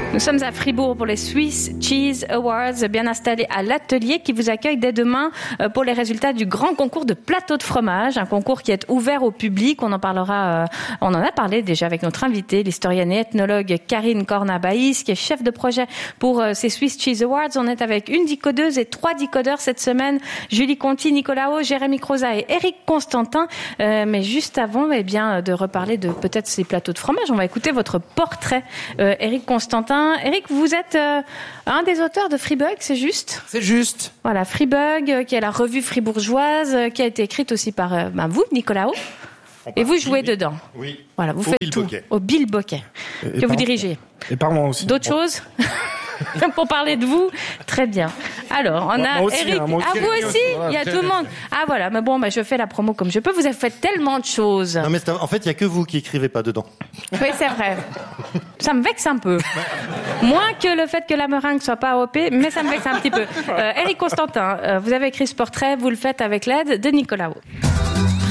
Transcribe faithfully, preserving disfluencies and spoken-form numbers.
Nous sommes à Fribourg pour les Swiss Cheese Awards, bien installés à l'atelier qui vous accueille dès demain pour les résultats du grand concours de plateau de fromage, un concours qui est ouvert au public. On en parlera, on en a parlé déjà avec notre invitée, l'historienne et ethnologue Karine Corna-Baïs, qui est chef de projet pour ces Swiss Cheese Awards. On est avec une décodeuse et trois décodeurs cette semaine, Julie Conti, Nicolas O, Jérémy Croza et Eric Constantin. Euh, mais juste avant, eh bien, de reparler de peut-être ces plateaux de fromage, on va écouter votre portrait, euh, Eric Constantin. Eric, vous êtes euh, un des auteurs de Freebug, c'est juste ? C'est juste. Voilà, Freebug, euh, qui est la revue fribourgeoise, euh, qui a été écrite aussi par euh, ben, vous, Nicolas O. Et vous jouez oui. dedans. Oui. Voilà, vous Au faites Bill tout. Bocquet. Au Bill Bocquet, que vous dirigez. Et par moi aussi. D'autres choses pour parler de vous, très bien. Alors, on moi, a moi aussi, Eric. hein, moi aussi. Ah, vous aussi, il y a tout le monde. Ah voilà, mais bon, bah, je fais la promo comme je peux. Vous avez fait tellement de choses. Non mais c'est- en fait, il y a que vous qui écrivez pas dedans. Oui, c'est vrai. Ça me vexe un peu. Moins que le fait que la meringue soit pas A O P, mais ça me vexe un petit peu. Euh, Eric Constantin, euh, vous avez écrit ce portrait, vous le faites avec l'aide de Nicolas O.